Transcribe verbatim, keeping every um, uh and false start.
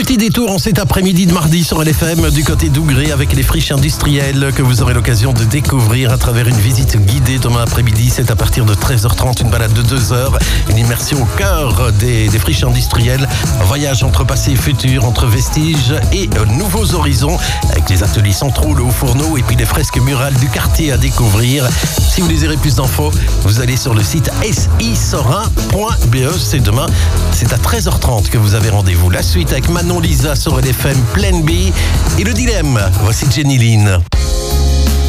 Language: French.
petit détour en cet après-midi de mardi sur L F M du côté d'Ougré avec les friches industrielles que vous aurez l'occasion de découvrir à travers une visite guidée demain après-midi. C'est à partir de treize heures trente, une balade de deux heures, une immersion au cœur des, des friches industrielles, un voyage entre passé et futur, entre vestiges et euh, nouveaux horizons avec les ateliers centraux, le haut fourneau et puis les fresques murales du quartier à découvrir. Si vous désirez plus d'infos, vous allez sur le site s i sorin point b e. C'est demain, c'est à treize heures trente que vous avez rendez-vous. La suite avec Manon Lisa sur L F M, Plan B et le dilemme. Voici Jenny Lynn.